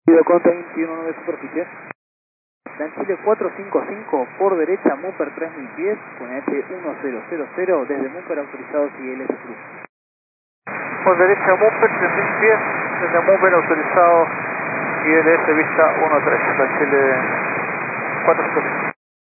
Conta 219 superficie. Chile 455 por derecha, Mupper 3000 pies, con H1000 desde Mupper autorizado CLS Cruz. Por derecha Mupper 3000 pies, desde Mupper autorizado ILS Vista 13, Chile 455.